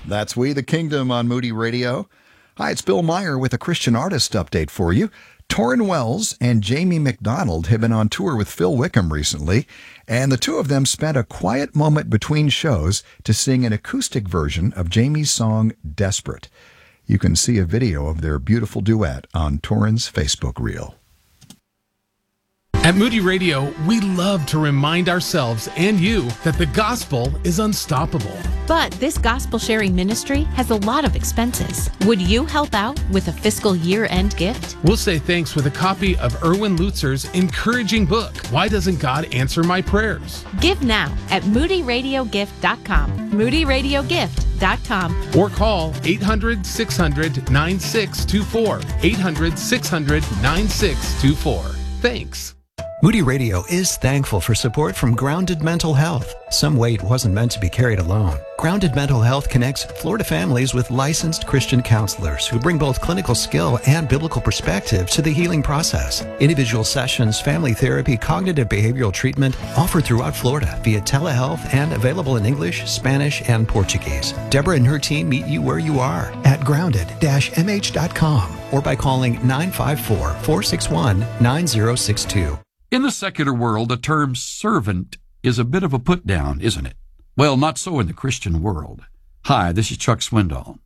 That's We the Kingdom on Moody Radio. Hi, it's Bill Meyer with a Christian artist update for you. Torrin Wells and Jamie McDonald have been on tour with Phil Wickham recently, and the two of them spent a quiet moment between shows to sing an acoustic version of Jamie's song, Desperate. You can see a video of their beautiful duet on Torrin's Facebook reel. At Moody Radio, we love to remind ourselves and you that the gospel is unstoppable. But this gospel sharing ministry has a lot of expenses. Would you help out with a fiscal year-end gift? We'll say thanks with a copy of Erwin Lutzer's encouraging book, Why Doesn't God Answer My Prayers? Give now at moodyradiogift.com. moodyradiogift.com. Or call 800-600-9624. 800-600-9624. Thanks. Moody Radio is thankful for support from Grounded Mental Health. Some weight wasn't meant to be carried alone. Grounded Mental Health connects Florida families with licensed Christian counselors who bring both clinical skill and biblical perspective to the healing process. Individual sessions, family therapy, cognitive behavioral treatment offered throughout Florida via telehealth and available in English, Spanish, and Portuguese. Deborah and her team meet you where you are at grounded-mh.com or by calling 954-461-9062. In the secular world, the term servant is a bit of a put-down, isn't it? Well, not so in the Christian world. Hi, this is Chuck Swindoll.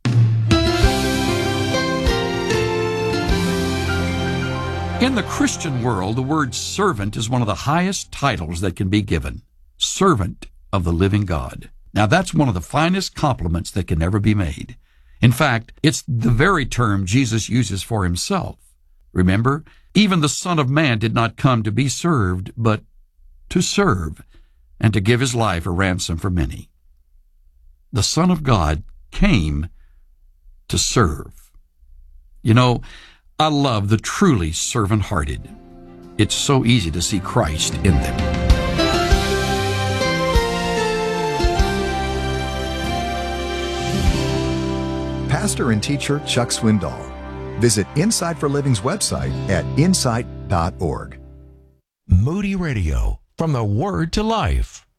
In the Christian world, the word servant is one of the highest titles that can be given. Servant of the living God. Now, that's one of the finest compliments that can ever be made. In fact, it's the very term Jesus uses for himself. Remember, even the Son of Man did not come to be served, but to serve, and to give his life a ransom for many. The Son of God came to serve. You know, I love the truly servant-hearted. It's so easy to see Christ in them. Pastor and teacher Chuck Swindoll. Visit Insight for Living's website at insight.org. Moody Radio, from the Word to Life.